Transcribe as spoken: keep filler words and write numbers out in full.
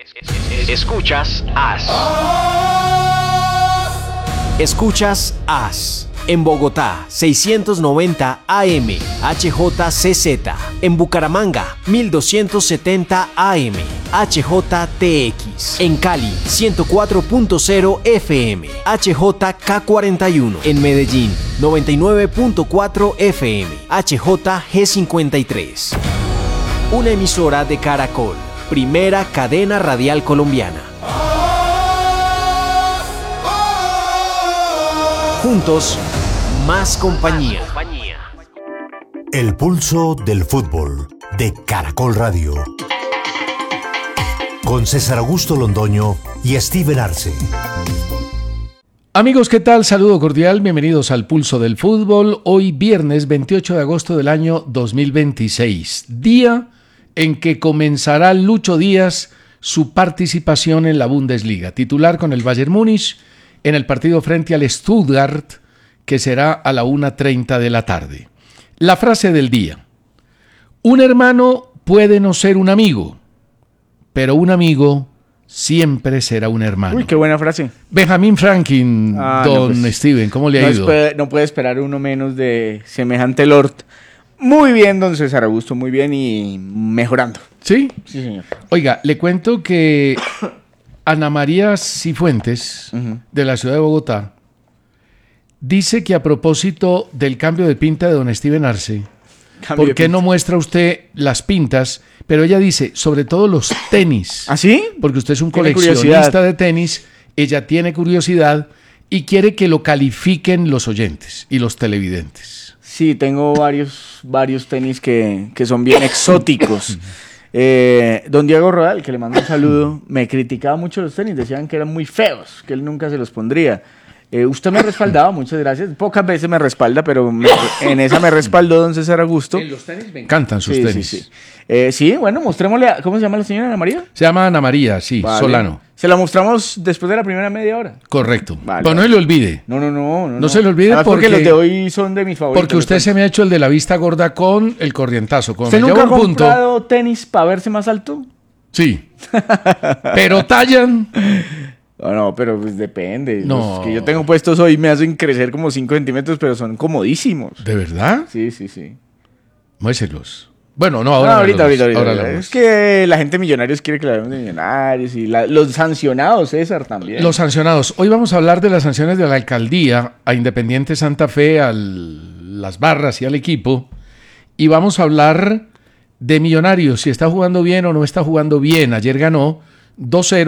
Escuchas As. Escuchas As. En Bogotá, seiscientos noventa A M, H J C Z. En Bucaramanga, mil doscientos setenta A M, H J T X. En Cali, ciento cuatro punto cero F M, H J K cuarenta y uno. En Medellín, noventa y nueve punto cuatro F M, H J G cincuenta y tres. Una emisora de Caracol, primera cadena radial colombiana. Juntos, más compañía. El pulso del fútbol de Caracol Radio. Con César Augusto Londoño y Steven Arce. Amigos, ¿qué tal? Saludo cordial, bienvenidos al Pulso del Fútbol. Hoy viernes veintiocho de agosto del año dos mil veintiséis, día en que comenzará Lucho Díaz su participación en la Bundesliga, titular con el Bayern Múnich en el partido frente al Stuttgart, que será a la una treinta de la tarde. La frase del día: un hermano puede no ser un amigo, pero un amigo siempre será un hermano. Uy, qué buena frase. Benjamin Franklin, ah, don no, pues, Steven, ¿cómo le ha no ido? Puede, no puede esperar uno menos de semejante Lord. Muy bien, don César Augusto, muy bien y mejorando. ¿Sí? Sí, señor. Oiga, le cuento que Ana María Cifuentes, uh-huh. de la ciudad de Bogotá, dice que a propósito del cambio de pinta de don Steven Arce, cambio ¿por qué no muestra usted las pintas? Pero ella dice, sobre todo los tenis. ¿Ah, sí? Porque usted es un coleccionista de tenis, ella tiene curiosidad y quiere que lo califiquen los oyentes y los televidentes. Sí, tengo varios, varios tenis que, que son bien exóticos. Eh, don Diego Rodal, que le mando un saludo, me criticaba mucho los tenis, decían que eran muy feos, que él nunca se los pondría. Eh, usted me respaldaba, muchas gracias. Pocas veces me respalda, pero me, en esa me respaldó don César Augusto. En los tenis me encantan sus sí, tenis. Sí, sí. Eh, sí, bueno, mostrémosle. A, ¿cómo se llama la señora Ana María? Se llama Ana María, sí, vale. Solano. Se la mostramos después de la primera media hora. Correcto. Vale. Pero no se le olvide. No, no, no. No, no, no se le olvide porque, porque los de hoy son de mis favoritos. Porque usted se me ha hecho el de la vista gorda con el corrientazo. Con ¿Usted nunca ha comprado punto, tenis para verse más alto? Sí. Pero tallan. No, no, pero pues depende. No. Los que yo tengo puestos hoy me hacen crecer como cinco centímetros, pero son comodísimos. ¿De verdad? Sí, sí, sí. Muéselos. Bueno, no, ahora no, ahorita, los, ahorita, ahorita, ahora ahorita. Es que la gente millonarios quiere que la veamos de millonarios y la, los sancionados, César, también. Los sancionados. Hoy vamos a hablar de las sanciones de la alcaldía a Independiente Santa Fe, a las barras y al equipo. Y vamos a hablar de Millonarios, si está jugando bien o no está jugando bien. Ayer ganó dos cero.